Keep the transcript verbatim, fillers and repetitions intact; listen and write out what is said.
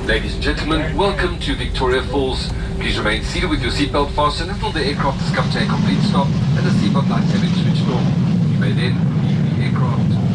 Ladies and gentlemen, welcome to Victoria Falls. Please remain seated with your seatbelt fastened until the aircraft has come to a complete stop and the seatbelt lights have been switched off. You may then leave the aircraft.